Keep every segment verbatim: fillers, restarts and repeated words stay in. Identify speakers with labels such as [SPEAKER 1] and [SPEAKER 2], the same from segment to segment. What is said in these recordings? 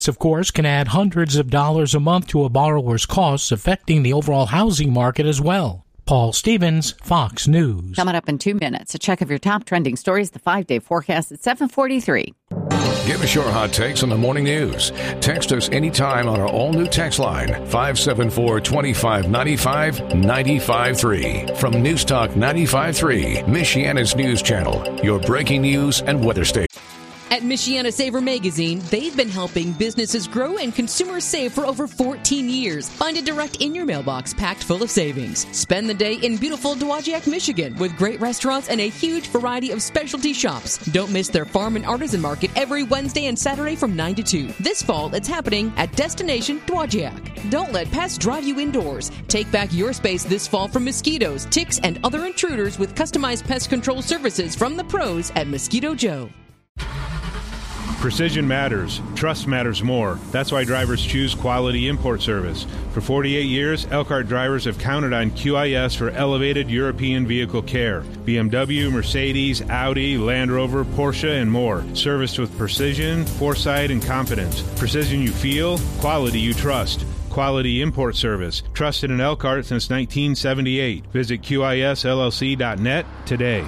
[SPEAKER 1] This, of course, can add hundreds of dollars a month to a borrower's costs, affecting the overall housing market as well. Paul Stevens, Fox News.
[SPEAKER 2] Coming up in two minutes, a check of your top trending stories, the five-day forecast at seven forty-three.
[SPEAKER 3] Give us your hot takes on the morning news. Text us anytime on our all-new text line, five seven four, two five nine five, nine five three. From News Talk ninety-five point three, Michiana's news channel, your breaking news and weather station.
[SPEAKER 4] At Michiana Saver Magazine, they've been helping businesses grow and consumers save for over fourteen years. Find a direct in your mailbox packed full of savings. Spend the day in beautiful Dowagiac, Michigan, with great restaurants and a huge variety of specialty shops. Don't miss their farm and artisan market every Wednesday and Saturday from nine to two. This fall, it's happening at Destination Dowagiac. Don't let pests drive you indoors. Take back your space this fall from mosquitoes, ticks, and other intruders with customized pest control services from the pros at Mosquito Joe.
[SPEAKER 5] Precision matters. Trust matters more. That's why drivers choose Quality Import Service. For forty-eight years, Elkhart drivers have counted on Q I S for elevated European vehicle care. B M W, Mercedes, Audi, Land Rover, Porsche, and more. Serviced with precision, foresight, and confidence. Precision you feel, quality you trust. Quality Import Service. Trusted in Elkhart since nineteen seventy-eight. Visit Q I S L L C dot net today.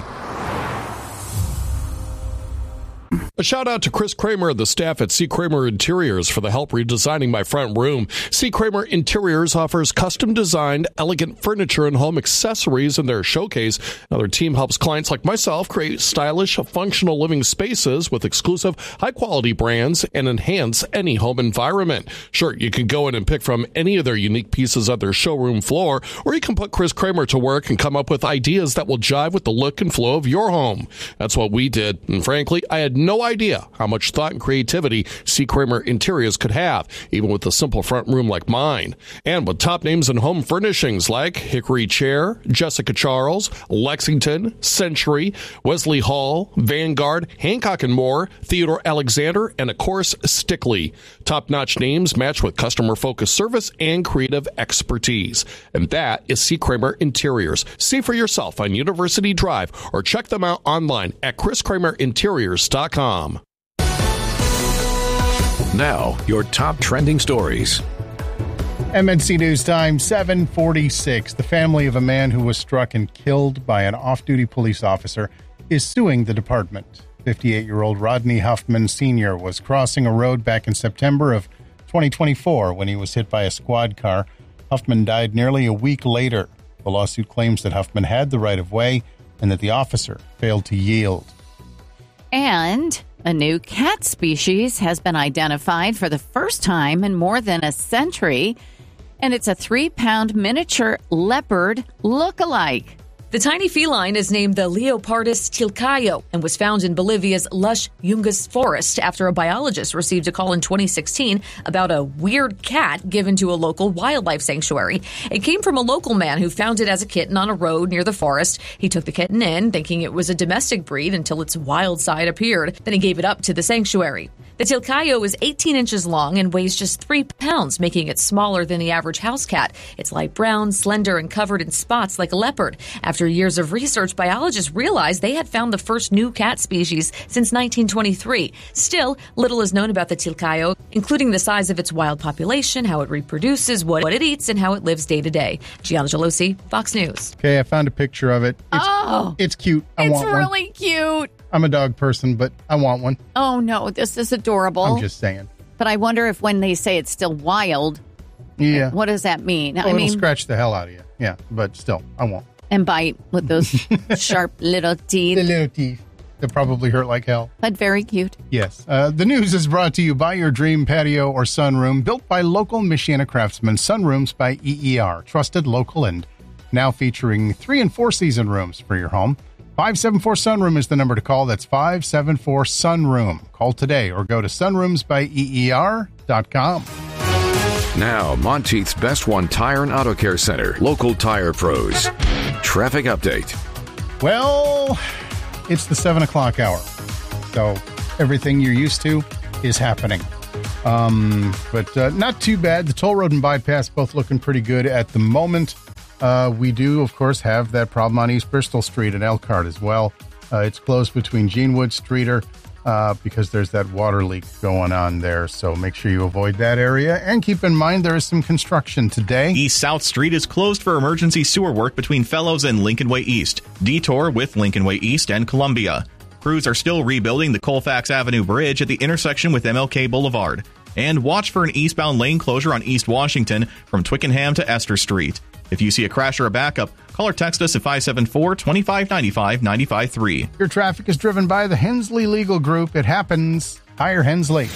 [SPEAKER 6] A shout out to Chris Kramer and the staff at C. Kramer Interiors for the help redesigning my front room. C. Kramer Interiors offers custom designed, elegant furniture and home accessories in their showcase. Now, their team helps clients like myself create stylish, functional living spaces with exclusive, high quality brands and enhance any home environment. Sure, you can go in and pick from any of their unique pieces on their showroom floor, or you can put Chris Kramer to work and come up with ideas that will jive with the look and flow of your home. That's what we did. And frankly, I had no idea how much thought and creativity C. Kramer Interiors could have, even with a simple front room like mine. And with top names in home furnishings like Hickory Chair, Jessica Charles, Lexington, Century, Wesley Hall, Vanguard, Hancock and More, Theodore Alexander, and of course, Stickley. Top-notch names matched with customer-focused service and creative expertise. And that is C. Kramer Interiors. See for yourself on University Drive or check them out online at chris kramer interiors dot com.
[SPEAKER 3] Now, your top trending stories.
[SPEAKER 7] M N C News Time, seven forty-six. The family of a man who was struck and killed by an off-duty police officer is suing the department. fifty-eight-year-old Rodney Huffman Senior was crossing a road back in September of twenty twenty-four when he was hit by a squad car. Huffman died nearly a week later. The lawsuit claims that Huffman had the right-of-way and that the officer failed to yield.
[SPEAKER 2] And a new cat species has been identified for the first time in more than a century, and it's a three-pound miniature leopard look-alike.
[SPEAKER 8] The tiny feline is named the Leopardus tilcaio and was found in Bolivia's lush Yungas forest after a biologist received a call in twenty sixteen about a weird cat given to a local wildlife sanctuary. It came from a local man who found it as a kitten on a road near the forest. He took the kitten in, thinking it was a domestic breed until its wild side appeared. Then he gave it up to the sanctuary. The tilcaio is eighteen inches long and weighs just three pounds, making it smaller than the average house cat. It's light brown, slender, and covered in spots like a leopard. After years of research, biologists realized they had found the first new cat species since nineteen twenty-three. Still, little is known about the tilcaio, including the size of its wild population, how it reproduces, what it eats, and how it lives day to day. Gianna Gelosi, Fox News.
[SPEAKER 7] Okay, I found a picture of it. It's,
[SPEAKER 2] oh,
[SPEAKER 7] it's cute. I
[SPEAKER 2] it's
[SPEAKER 7] want one.
[SPEAKER 2] really cute.
[SPEAKER 7] I'm a dog person, but I want one.
[SPEAKER 2] Oh, no, this is adorable.
[SPEAKER 7] I'm just saying.
[SPEAKER 2] But I wonder if when they say it's still wild,
[SPEAKER 7] yeah,
[SPEAKER 2] what does that mean?
[SPEAKER 7] Well,
[SPEAKER 2] I mean,
[SPEAKER 7] it'll scratch the hell out of you. Yeah, but still, I won't.
[SPEAKER 2] And bite with those sharp little teeth.
[SPEAKER 7] The little teeth. That probably hurt like hell.
[SPEAKER 2] But very cute.
[SPEAKER 7] Yes. Uh, the news is brought to you by your dream patio or sunroom, built by local Michiana craftsmen. Sunrooms by E E R. Trusted, local, and now featuring three and four season rooms for your home. five seven four Sunroom is the number to call. That's five seven four Sunroom. Call today or go to sunrooms by E E R dot com.
[SPEAKER 3] Now, Monteith's Best One Tire and Auto Care Center. Local tire pros. Traffic update.
[SPEAKER 7] Well, it's the seven o'clock hour. So everything you're used to is happening. Um, but uh, not too bad. The toll road and bypass both looking pretty good at the moment. Uh, we do, of course, have that problem on East Bristol Street in Elkhart as well. Uh, it's closed between Jeanwood Streeter uh, because there's that water leak going on there. So make sure you avoid that area. And keep in mind there is some construction today.
[SPEAKER 9] East South Street is closed for emergency sewer work between Fellows and Lincoln Way East. Detour with Lincoln Way East and Columbia. Crews are still rebuilding the Colfax Avenue Bridge at the intersection with M L K Boulevard. And watch for an eastbound lane closure on East Washington from Twickenham to Esther Street. If you see a crash or a backup, call or text us at five seven four, two five nine five, nine five three.
[SPEAKER 7] Your traffic is driven by the Hensley Legal Group. It happens. Hire Hensley.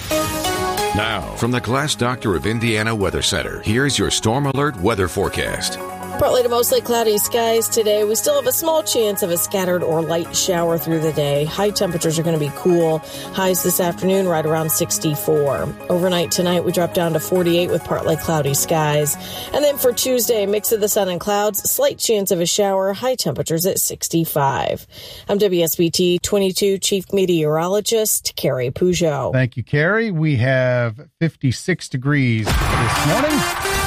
[SPEAKER 3] Now, from the Glass Doctor of Indiana Weather Center, here's your Storm Alert weather forecast.
[SPEAKER 10] Partly to mostly cloudy skies today. We still have a small chance of a scattered or light shower through the day. High temperatures are going to be cool. Highs this afternoon right around sixty-four. Overnight tonight, we drop down to forty-eight with partly cloudy skies. And then for Tuesday, mix of the sun and clouds, slight chance of a shower, high temperatures at sixty-five. I'm W S B T twenty-two Chief Meteorologist Carrie Peugeot.
[SPEAKER 7] Thank you, Carrie. We have fifty-six degrees this morning.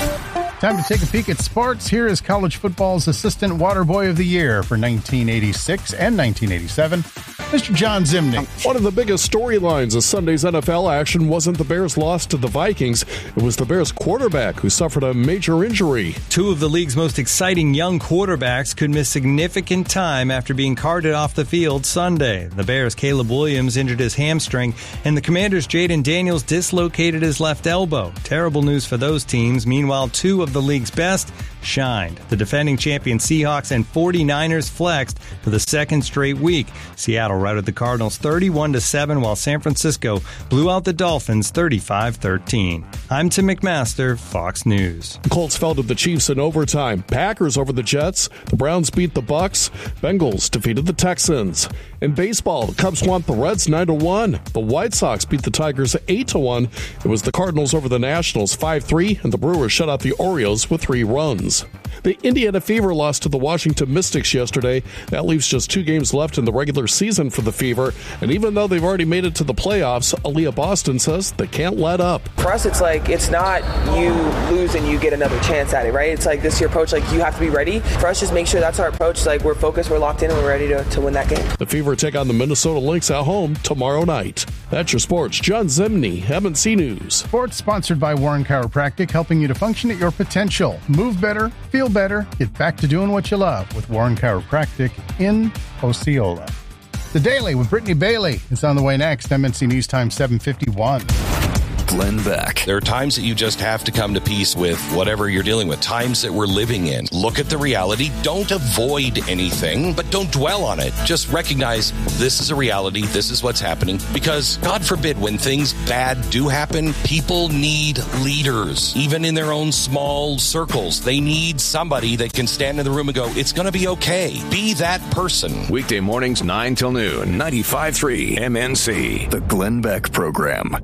[SPEAKER 7] Time to take a peek at sports. Here is college football's Assistant Water Boy of the Year for nineteen eighty-six and nineteen eighty-seven, Mister John Zimney.
[SPEAKER 6] One of the biggest storylines of Sunday's N F L action wasn't the Bears' loss to the Vikings. It was the Bears' quarterback who suffered a major injury.
[SPEAKER 11] Two of the league's most exciting young quarterbacks could miss significant time after being carted off the field Sunday. The Bears' Caleb Williams injured his hamstring, and the Commanders' Jaden Daniels dislocated his left elbow. Terrible news for those teams. Meanwhile, two of the league's best shined. The defending champion Seahawks and forty-niners flexed for the second straight week. Seattle routed the Cardinals thirty-one to seven, while San Francisco blew out the Dolphins thirty-five thirteen. I'm Tim McMaster, Fox News.
[SPEAKER 6] Colts fell to the Chiefs in overtime. Packers over the Jets. The Browns beat the Bucks. Bengals defeated the Texans. In baseball, the Cubs swamped the Reds nine to one. The White Sox beat the Tigers eight to one. It was the Cardinals over the Nationals five three, and the Brewers shut out the Orioles with three runs. The Indiana Fever lost to the Washington Mystics yesterday. That leaves just two games left in the regular season for the Fever. And even though they've already made it to the playoffs, Aaliyah Boston says they can't let up.
[SPEAKER 12] For us, it's like, it's not you lose and you get another chance at it, right? It's like this is your approach, like you have to be ready. For us, just make sure that's our approach. It's like we're focused, we're locked in, and we're ready to, to win that game.
[SPEAKER 6] The Fever take on the Minnesota Lynx at home tomorrow night. That's your sports. John Zimney, M N C News.
[SPEAKER 7] Sports sponsored by Warren Chiropractic, helping you to function at your potential. Move better, feel better, get back to doing what you love with Warren Chiropractic in Osceola. The Daily with Brittany Bailey is on the way next. M N C News Time seven fifty-one.
[SPEAKER 13] Glenn Beck. There are times that you just have to come to peace with whatever you're dealing with, times that we're living in. Look at the reality. Don't avoid anything, but don't dwell on it. Just recognize this is a reality. This is what's happening. Because, God forbid, when things bad do happen, people need leaders. Even in their own small circles, they need somebody that can stand in the room and go, it's going to be okay. Be that person.
[SPEAKER 3] Weekday mornings, nine till noon, ninety-five point three M N C.
[SPEAKER 13] The Glenn Beck Program.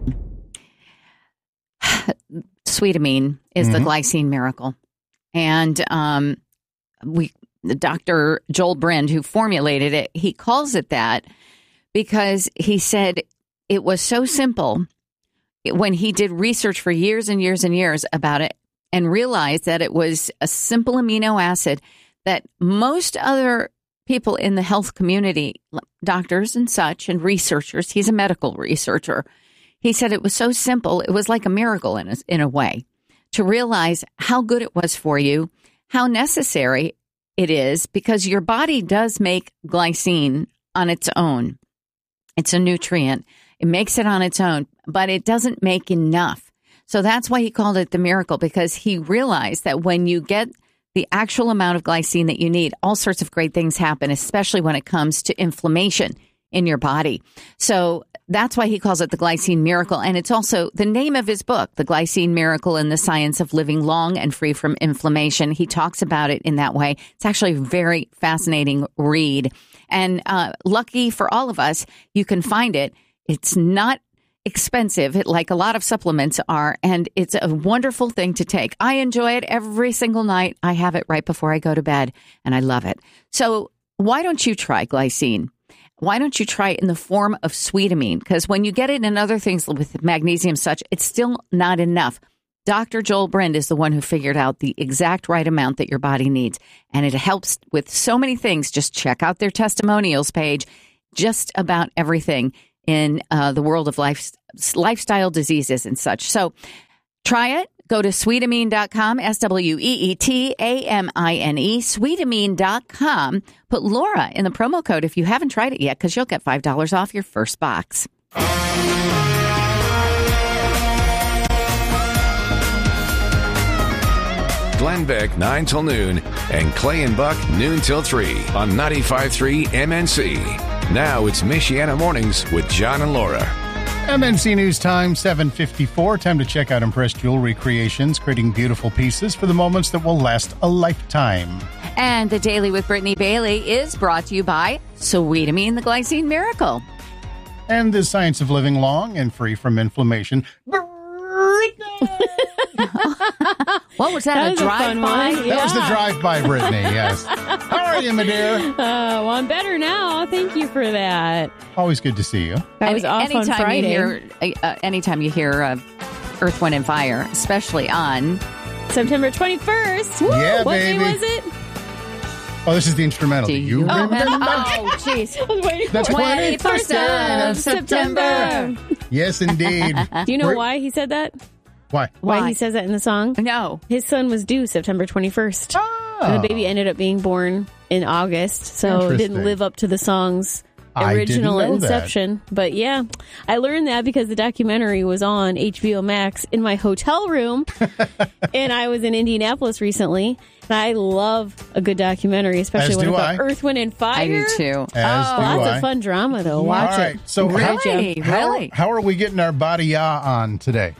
[SPEAKER 2] Sweetamine is
[SPEAKER 7] Mm-hmm.
[SPEAKER 2] the glycine miracle. And um, we, Doctor Joel Brind, who formulated it, he calls it that because he said it was so simple when he did research for years and years and years about it and realized that it was a simple amino acid that most other people in the health community, doctors and such, and researchers, he's a medical researcher, he said it was so simple, it was like a miracle in a, in a way, to realize how good it was for you, how necessary it is, because your body does make glycine on its own. It's a nutrient. It makes it on its own, but it doesn't make enough. So that's why he called it the miracle, because he realized that when you get the actual amount of glycine that you need, all sorts of great things happen, especially when it comes to inflammation in your body. So that's why he calls it the glycine miracle. And it's also the name of his book, The Glycine Miracle and the Science of Living Long and Free from Inflammation. He talks about it in that way. It's actually a very fascinating read. And uh, lucky for all of us, you can find it. It's not expensive, like a lot of supplements are, and it's a wonderful thing to take. I enjoy it every single night. I have it right before I go to bed, and I love it. So why don't you try glycine? Why don't you try it in the form of sweetamine? Because when you get it in other things with magnesium such, it's still not enough. Doctor Joel Brind is the one who figured out the exact right amount that your body needs. And it helps with so many things. Just check out their testimonials page. Just about everything in uh, the world of life, lifestyle diseases and such. So try it. Go to sweetamine dot com, S W E E T A M I N E, sweetamine dot com. Put Laura in the promo code if you haven't tried it yet, because you'll get five dollars off your first box.
[SPEAKER 3] Glenn Beck, nine till noon, and Clay and Buck, noon till three on ninety-five point three M N C. Now it's Michiana Mornings with John and Laura.
[SPEAKER 7] M N C News Time, seven fifty-four. Time to check out Impress Jewelry Creations, creating beautiful pieces for the moments that will last a lifetime.
[SPEAKER 2] And the Daily with Brittany Bailey is brought to you by Sweetamine, the Glycine Miracle.
[SPEAKER 7] And the Science of Living Long and Free from Inflammation.
[SPEAKER 2] What was that,
[SPEAKER 14] that
[SPEAKER 2] a
[SPEAKER 14] was
[SPEAKER 2] drive-by?
[SPEAKER 14] Yeah.
[SPEAKER 7] That was the drive-by, Brittany, yes. How are you, my dear?
[SPEAKER 14] Uh, well, I'm better now. Thank you for that.
[SPEAKER 7] Always good to see you.
[SPEAKER 14] I was off
[SPEAKER 2] anytime
[SPEAKER 14] on Friday.
[SPEAKER 2] You hear, uh, anytime you hear uh, Earth, Wind, and Fire, especially on
[SPEAKER 14] September twenty-first.
[SPEAKER 7] Yeah,
[SPEAKER 14] what
[SPEAKER 7] baby.
[SPEAKER 14] day was it?
[SPEAKER 7] Oh, this is the instrumental. Do you
[SPEAKER 2] oh,
[SPEAKER 7] remember?
[SPEAKER 2] Oh, jeez.
[SPEAKER 7] That's
[SPEAKER 2] twenty-first of September.
[SPEAKER 7] Yes, indeed.
[SPEAKER 14] Do you know
[SPEAKER 7] We're-
[SPEAKER 14] why he said that?
[SPEAKER 7] Why?
[SPEAKER 14] Why
[SPEAKER 2] Why?
[SPEAKER 14] he says that in the song?
[SPEAKER 2] No.
[SPEAKER 14] His son was due September twenty-first.
[SPEAKER 7] Oh.
[SPEAKER 14] And the baby ended up being born in August, so it didn't
[SPEAKER 7] Interesting.
[SPEAKER 14] live up to the song's
[SPEAKER 7] I
[SPEAKER 14] original
[SPEAKER 7] didn't know that.
[SPEAKER 14] inception. But yeah, I learned that because the documentary was on H B O Max in my hotel room, and I was in Indianapolis recently. And I love a good documentary, especially
[SPEAKER 7] As
[SPEAKER 14] when
[SPEAKER 7] do
[SPEAKER 14] it's
[SPEAKER 7] I.
[SPEAKER 14] about Earth, Wind, and Fire.
[SPEAKER 2] I do too.
[SPEAKER 7] As
[SPEAKER 2] oh,
[SPEAKER 7] do
[SPEAKER 14] Lots
[SPEAKER 7] I.
[SPEAKER 14] of fun drama, though. Watch
[SPEAKER 7] All right.
[SPEAKER 14] it.
[SPEAKER 7] So
[SPEAKER 14] Great
[SPEAKER 2] Really?
[SPEAKER 14] job.
[SPEAKER 7] How,
[SPEAKER 2] Really?
[SPEAKER 7] how are we getting our body ya on today?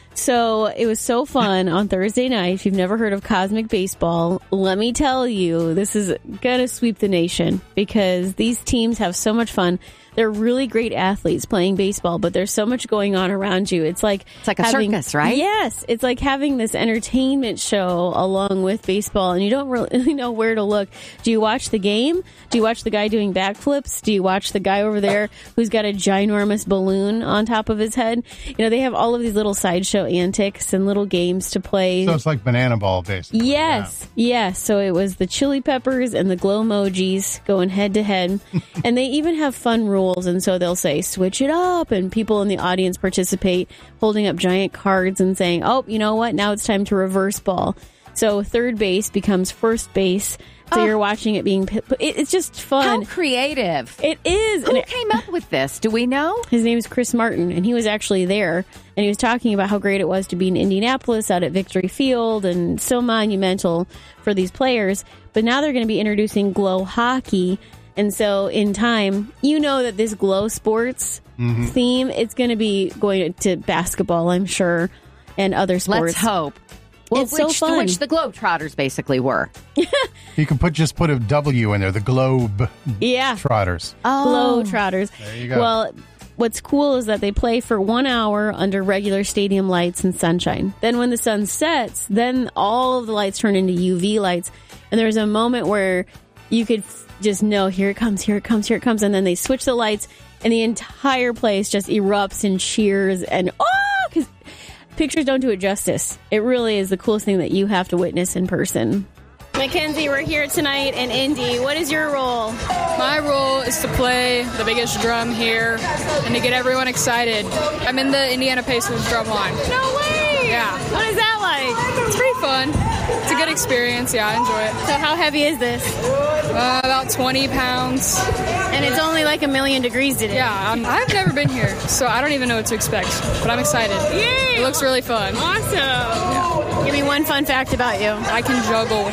[SPEAKER 14] So it was so fun on Thursday night. If you've never heard of Cosmic Baseball, let me tell you, this is going to sweep the nation because these teams have so much fun. They're really great athletes playing baseball, but there's so much going on around you. It's like
[SPEAKER 2] It's like a
[SPEAKER 14] having,
[SPEAKER 2] circus, right?
[SPEAKER 14] Yes. It's like having this entertainment show along with baseball, and you don't really know where to look. Do you watch the game? Do you watch the guy doing backflips? Do you watch the guy over there who's got a ginormous balloon on top of his head? You know, they have all of these little sideshow antics and little games to play.
[SPEAKER 7] So it's like banana ball, basically.
[SPEAKER 14] Yes, yes. So it was the chili peppers and the glow emojis going head to head. And they even have fun rules. And so they'll say, switch it up. And people in the audience participate, holding up giant cards and saying, oh, you know what? Now it's time to reverse ball. So third base becomes first base. So
[SPEAKER 2] Oh.
[SPEAKER 14] you're watching it being, it, it's just fun.
[SPEAKER 2] How creative.
[SPEAKER 14] It is.
[SPEAKER 2] Who
[SPEAKER 14] And it-
[SPEAKER 2] came up with this? Do we know?
[SPEAKER 14] His name is Chris Martin, and he was actually there. And he was talking about how great it was to be in Indianapolis out at Victory Field and so monumental for these players. But now they're going to be introducing glow hockey. And so in time, you know that this glow sports
[SPEAKER 7] Mm-hmm.
[SPEAKER 14] theme, it's going to be going to basketball, I'm sure, and other sports.
[SPEAKER 2] Let's hope. Well,
[SPEAKER 14] It's so
[SPEAKER 2] which,
[SPEAKER 14] fun.
[SPEAKER 2] which the Globetrotters basically were.
[SPEAKER 7] You can put just put a W in there, the Globe
[SPEAKER 14] Yeah.
[SPEAKER 7] Trotters.
[SPEAKER 14] Glow Trotters.
[SPEAKER 7] There you go.
[SPEAKER 14] Well, what's cool is that they play for one hour under regular stadium lights and sunshine. Then when the sun sets, then all of the lights turn into U V lights. And there's a moment where you could f- just know, here it comes, here it comes, here it comes. And then they switch the lights and the entire place just erupts and cheers. And oh, because pictures don't do it justice. It really is the coolest thing that you have to witness in person.
[SPEAKER 15] Mackenzie, we're here tonight in Indy. What is your role?
[SPEAKER 16] My role is to play the biggest drum here and to get everyone excited. I'm in the Indiana Pacers drum line.
[SPEAKER 15] No way!
[SPEAKER 16] Yeah.
[SPEAKER 15] What is that like?
[SPEAKER 16] It's pretty fun. It's a good experience. Yeah, I enjoy it.
[SPEAKER 15] So how heavy is this?
[SPEAKER 16] Uh, about twenty pounds.
[SPEAKER 15] And it's only like a million degrees today.
[SPEAKER 16] Yeah, I'm, I've never been here, so I don't even know what to expect. But I'm excited.
[SPEAKER 15] Yay!
[SPEAKER 16] It looks really fun.
[SPEAKER 15] Awesome. Yeah. Give me one fun fact about you.
[SPEAKER 16] I can juggle.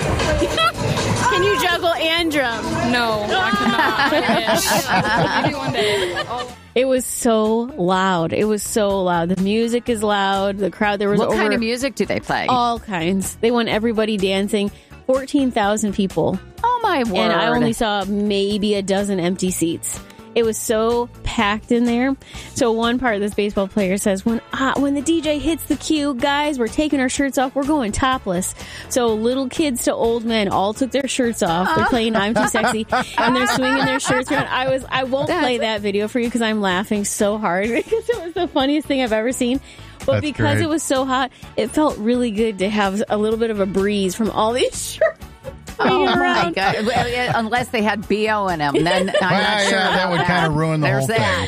[SPEAKER 15] Can you juggle and drum?
[SPEAKER 16] No, I cannot. Maybe one day.
[SPEAKER 14] It was so loud. It was so loud. The music is loud. The crowd, there was
[SPEAKER 2] What
[SPEAKER 14] over
[SPEAKER 2] kind of music do they play?
[SPEAKER 14] all kinds. They want everybody dancing. fourteen thousand people.
[SPEAKER 2] Oh, my word.
[SPEAKER 14] And I only saw maybe a dozen empty seats. It was so packed in there. So one part of this baseball player says, when uh, when the D J hits the cue, guys, we're taking our shirts off. We're going topless. So little kids to old men all took their shirts off. They're playing I'm Too Sexy. And they're swinging their shirts around. I was I won't play that video for you because I'm laughing so hard because it was the funniest thing I've ever seen. But
[SPEAKER 7] That's
[SPEAKER 14] because
[SPEAKER 7] great.
[SPEAKER 14] it was so hot, it felt really good to have a little bit of a breeze from all these shirts.
[SPEAKER 2] Oh, my God. Well, yeah, unless they had B O in them. Then I'm not
[SPEAKER 7] Well,
[SPEAKER 2] sure
[SPEAKER 7] yeah, that
[SPEAKER 2] about
[SPEAKER 7] would kind of ruin the
[SPEAKER 2] There's
[SPEAKER 7] whole
[SPEAKER 2] that.
[SPEAKER 7] thing.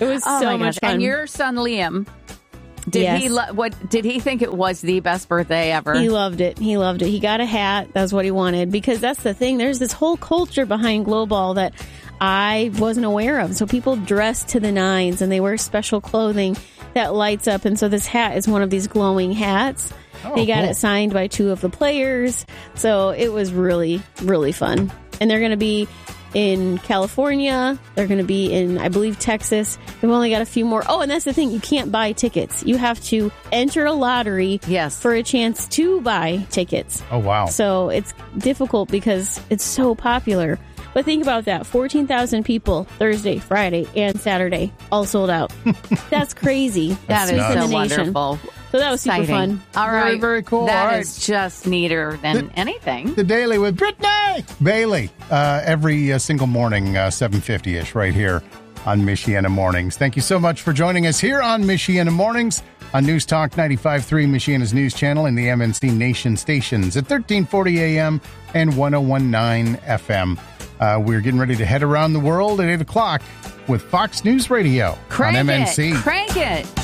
[SPEAKER 14] It was
[SPEAKER 2] oh
[SPEAKER 14] so
[SPEAKER 2] my
[SPEAKER 14] much
[SPEAKER 2] gosh.
[SPEAKER 14] fun.
[SPEAKER 2] And your son Liam, did
[SPEAKER 14] Yes.
[SPEAKER 2] he lo- what? Did he think it was the best birthday ever?
[SPEAKER 14] He loved it. He loved it. He got a hat. That's what he wanted. Because that's the thing. There's this whole culture behind Glow Ball that I wasn't aware of. So people dress to the nines and they wear special clothing that lights up. And so this hat is one of these glowing hats.
[SPEAKER 7] Oh,
[SPEAKER 14] he got
[SPEAKER 7] cool.
[SPEAKER 14] it signed by two of the players. So it was really, really fun. And they're going to be in California. They're going to be in, I believe, Texas. They've only got a few more. Oh, and that's the thing. You can't buy tickets. You have to enter a lottery
[SPEAKER 2] yes.
[SPEAKER 14] for a chance to buy tickets.
[SPEAKER 7] Oh, wow.
[SPEAKER 14] So it's difficult because it's so popular. But think about that. fourteen thousand people Thursday, Friday, and Saturday, all sold out. That's crazy.
[SPEAKER 2] That is
[SPEAKER 14] Sweep in
[SPEAKER 2] so
[SPEAKER 14] the nation.
[SPEAKER 2] wonderful.
[SPEAKER 14] So that was super
[SPEAKER 2] Exciting.
[SPEAKER 14] fun.
[SPEAKER 2] All right.
[SPEAKER 7] Very, very cool.
[SPEAKER 2] That
[SPEAKER 7] All right.
[SPEAKER 2] is just neater than anything.
[SPEAKER 7] The Daily with Brittany Bailey uh, every uh, single morning, uh, seven fifty-ish, right here on Michiana Mornings. Thank you so much for joining us here on Michiana Mornings on News Talk ninety-five point three, Michiana's news channel, and the M N C Nation stations at thirteen forty A M and one oh one point nine F M. Uh, we're getting ready to head around the world at eight o'clock with Fox News Radio
[SPEAKER 2] Crank
[SPEAKER 7] on M N C.
[SPEAKER 2] it. Crank it.